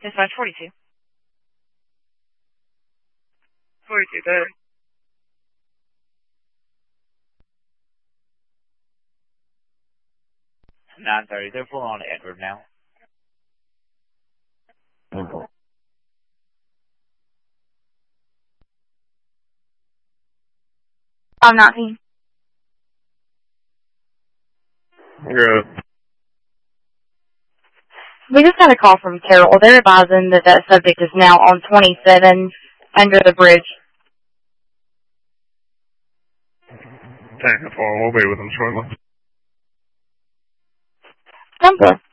Dispatch 42. 42, go ahead. 9:30. They're pulling on Edward now. Okay. 519. Good. We just got a call from Carroll. They're advising that that subject is now on 27 under the bridge. 10-4, we'll be with them shortly. Number.